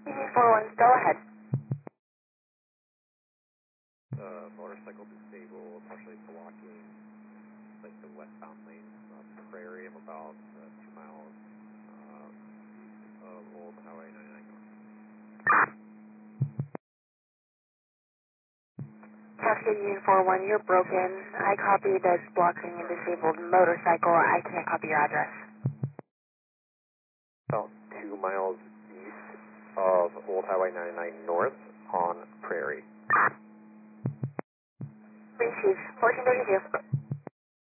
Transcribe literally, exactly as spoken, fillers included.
T V four one, go ahead. Uh, motorcycle disabled, partially blocking like the westbound lane of Prairie of about uh, two miles um, east of Old Highway ninety-nine North. Cascade Union four one, you're broken. I copied that's blocking a disabled motorcycle. I can't copy your address. About two miles east of Old Highway ninety-nine North on Prairie. Receive fourteen thirty-two.